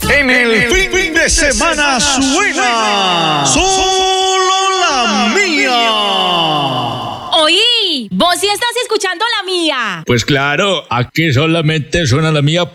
En el fin de semana suena solo la mía. Oí, vos sí estás escuchando la mía. Pues claro, aquí solamente suena la mía